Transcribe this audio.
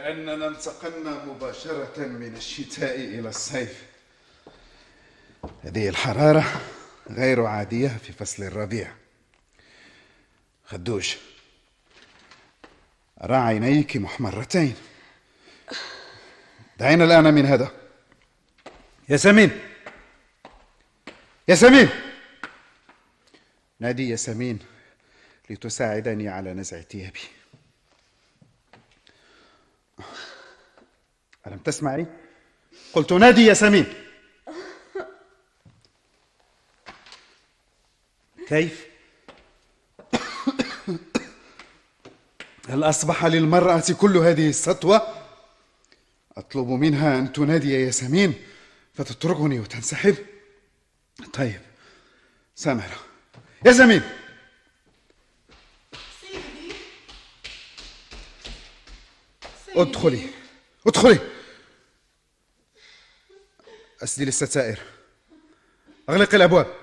كأننا انتقلنا مباشرة من الشتاء إلى الصيف. هذه الحرارة غير عادية في فصل الربيع. خدوش، أرى عينيك محمرتين. دعينا الآن من هذا. ياسمين، ياسمين، نادي ياسمين لتساعدني على نزع ثيابي. ألم تسمعي؟ قلت نادي ياسمين. كيف؟ هل أصبح للمرأة كل هذه السطوة؟ أطلب منها أن تنادي ياسمين فتتركني وتنسحب. طيب سامرة. ياسمين، سيدي. ادخلي ادخلي. أسدي الستائر، أغلقي الأبواب.